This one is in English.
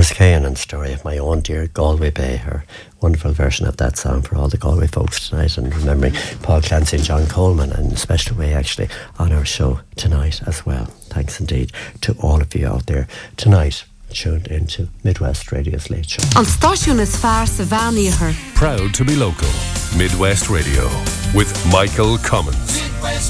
Doris Cahan and Story of My Own Dear Galway Bay, her wonderful version of that song for all the Galway folks tonight, and remembering Paul Clancy and John Coleman in a special way actually on our show tonight as well. Thanks indeed to all of you out there tonight tuned into Midwest Radio's Late Show. On Stáisiún is fearr sa bhean. Proud to be local. Midwest Radio with Michael Cummins.